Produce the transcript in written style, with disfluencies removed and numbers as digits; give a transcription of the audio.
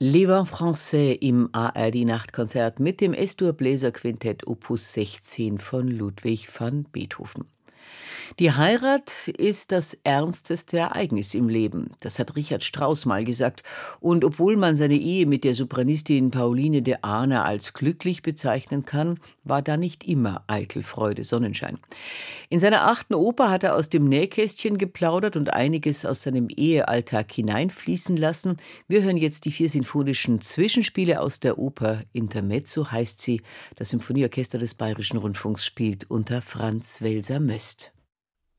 Les Vents Français im ARD-Nachtkonzert mit dem S-Dur Bläserquintett Opus 16 von Ludwig van Beethoven. Die Heirat ist das ernsteste Ereignis im Leben. Das hat Richard Strauss mal gesagt. Und obwohl man seine Ehe mit der Sopranistin Pauline de Ahna als glücklich bezeichnen kann, war da nicht immer eitel Freude, Sonnenschein. In seiner 8. Oper hat er aus dem Nähkästchen geplaudert und einiges aus seinem Ehealltag hineinfließen lassen. Wir hören jetzt die 4 sinfonischen Zwischenspiele aus der Oper. Intermezzo heißt sie. Das Symphonieorchester des Bayerischen Rundfunks spielt unter Franz Welser-Möst.